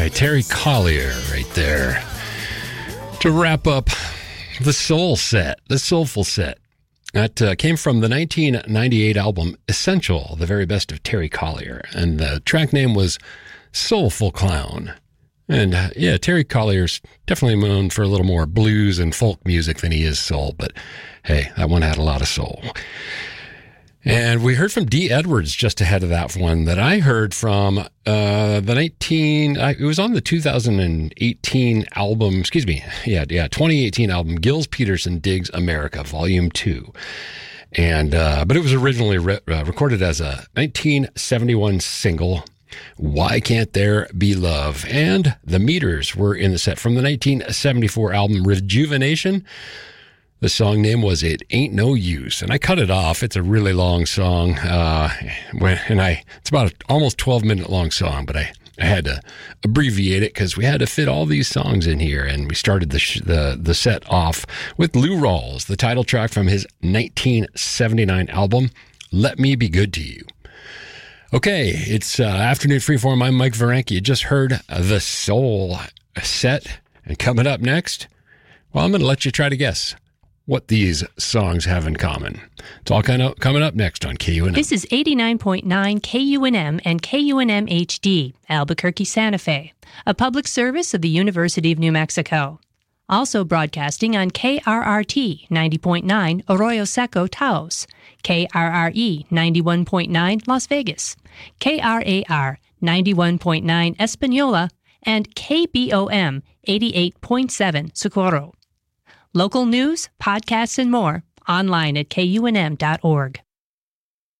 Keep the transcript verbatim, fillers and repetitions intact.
right, Terry Collier right there. To wrap up the soul set, the soulful set. That uh, came from the nineteen ninety-eight album Essential, the very best of Terry Collier. And the track name was Soulful Clown. And uh, yeah, Terry Collier's definitely known for a little more blues and folk music than he is soul. But hey, that one had a lot of soul. And we heard from Dee Edwards just ahead of that one that I heard from uh, the nineteen, uh, it was on the two thousand eighteen album, excuse me, yeah, yeah, twenty eighteen album, Gilles Peterson Digs America, Volume two. And, uh, but it was originally re- uh, recorded as a nineteen seventy-one single, Why Can't There Be Love? And the meters were in the set from the nineteen seventy-four album Rejuvenation. The song name was It Ain't No Use, and I cut it off. It's a really long song, uh, when, and I it's about an almost twelve-minute long song, but I, I had to abbreviate it because we had to fit all these songs in here, and we started the sh- the the set off with Lou Rawls, the title track from his nineteen seventy-nine album, Let Me Be Good to You. Okay, it's uh, Afternoon Freeform. I'm Mike Varenki. You just heard the Soul set, and coming up next, well, I'm going to let you try to guess what these songs have in common. It's all kind of coming up next on K U N M. This is eighty-nine point nine K U N M and K U N M H D, Albuquerque, Santa Fe, a public service of the University of New Mexico. Also broadcasting on K R R T ninety point nine Arroyo Seco, Taos, K R R E ninety-one point nine Las Vegas, K R A R ninety-one point nine Espanola, and K B O M eighty-eight point seven Socorro. Local news, podcasts, and more online at K U N M dot org.